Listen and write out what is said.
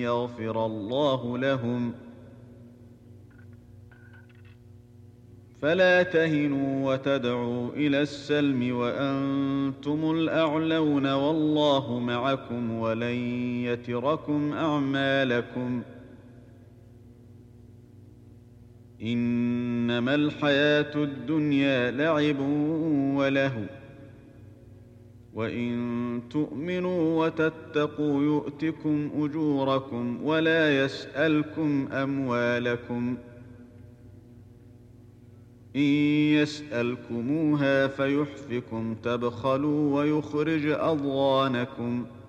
يغفر الله لهم. فلا تهنوا وتدعوا إلى السلم وأنتم الأعلون والله معكم ولن يتركم أعمالكم. إنما الحياة الدنيا لعب ولهو، وإن تؤمنوا وتتقوا يؤتكم أجوركم ولا يسألكم أموالكم. إن يسألكموها فيحفكم تبخلوا ويخرج أضغانكم.